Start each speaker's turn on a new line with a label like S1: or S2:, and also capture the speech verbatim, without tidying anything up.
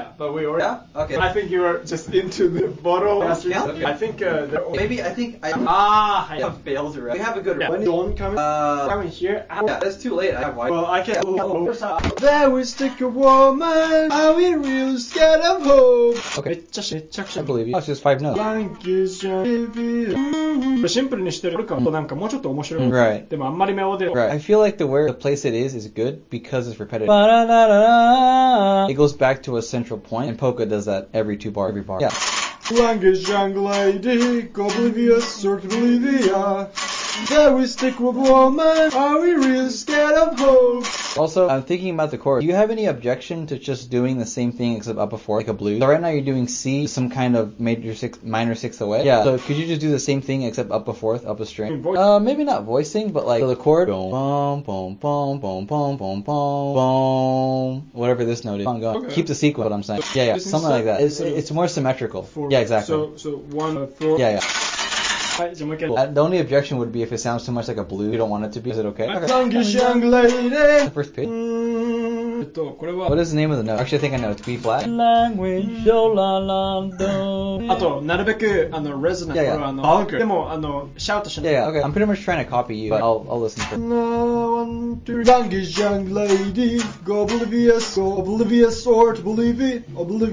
S1: Yeah, but we already.
S2: Yeah? Okay.
S1: I think you are just into the bottle.
S2: Yeah, okay.
S1: I think uh, the,
S2: Maybe I think I
S1: ah,
S2: I have failed already. We have a good
S1: yeah.
S2: one.
S1: Dawn coming,
S2: Uh,
S1: coming here.
S2: yeah, that's too late. I have white.
S1: Well, I can.
S2: Yeah.
S1: There we stick a woman. Are we real scared of home?
S3: Okay.
S1: めっちゃし、めっちゃくちゃ。
S3: I believe you. Oh, it's just five notes.
S1: シンプルにしてるかもなんかもうちょっと面白い。
S3: Right.
S1: でもあんまりメロディー。
S3: Right. I feel like the where the place it is is good because it's repetitive. Ba-da-da-da-da. It goes back to a central point, and polka does that every two bar, every bar. Yeah.
S1: Language young lady, oblivious, sort of Bolivia. There we stick with woman. Are we real scared of home?
S3: Also, I'm thinking about the chord. Do you have any objection to just doing the same thing except up a four, like a blues? So right now you're doing C, some kind of major six, minor sixth away. Yeah. So could you just do the same thing except up a fourth, up a string? Uh, maybe not voicing, but like so the chord. Boom, boom, boom, boom, boom, boom, boom, boom. Whatever this note is. Go.
S1: Okay.
S3: Keep the sequence. What I'm saying. Yeah, yeah, something like that. It's it's more symmetrical.
S1: Four.
S3: Yeah, exactly.
S1: So so one uh, four.
S3: Yeah, yeah.
S1: はい、じゃあもう一回。
S3: Uh, the only objection would be if it sounds too much like a blues. You don't want it to be. Is it okay? Okay.
S1: Language young lady.
S3: The first pitch.
S1: えっとこれは
S3: What is the name of the note? Actually, I think I know. It's B flat.
S4: Language, do la la do.
S1: あとなるべくあのレズナント
S3: Yeah, yeah.
S1: これはあのバウクでもあのシャウトしない
S3: Yeah, yeah. Okay. I'm pretty much trying to copy you, but I'll I'll listen for.
S1: One, two, Language young lady, go oblivious, go oblivious, or to believe it, oblivious.